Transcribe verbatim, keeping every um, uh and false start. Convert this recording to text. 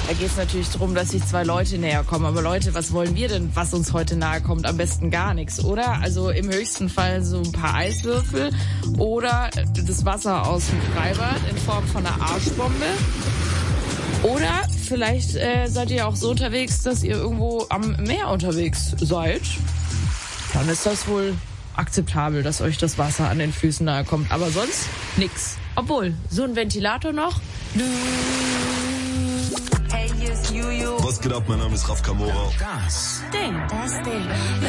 Da geht es natürlich darum, dass sich zwei Leute näher kommen. Aber Leute, was wollen wir denn, was uns heute nahe kommt? Am besten gar nichts, oder? Also im höchsten Fall so ein paar Eiswürfel oder das Wasser aus dem Freibad in Form von einer Arschbombe. Oder vielleicht äh, seid ihr auch so unterwegs, dass ihr irgendwo am Meer unterwegs seid. Dann ist das wohl akzeptabel, dass euch das Wasser an den Füßen nahe kommt. Aber sonst nix. Obwohl, so ein Ventilator noch. Hey, hier ist Juju. Was geht ab? Mein Name ist Raf Kamora. Das Ding. Das Ding.